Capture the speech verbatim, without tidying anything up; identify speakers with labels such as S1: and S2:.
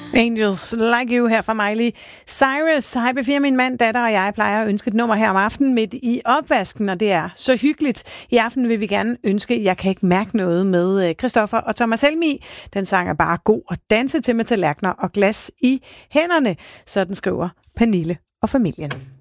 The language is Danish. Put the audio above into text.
S1: Angels Like You her fra Miley Cyrus. Hej B fire, min mand, datter og jeg plejer at ønske et nummer her om aftenen midt i opvasken, og det er så hyggeligt. I aften vil vi gerne ønske Jeg kan ikke mærke noget med Christoffer og Thomas Helmig. Den sang er bare god at danse til med tallerkener og glas i hænderne. Sådan skriver Pernille og familien.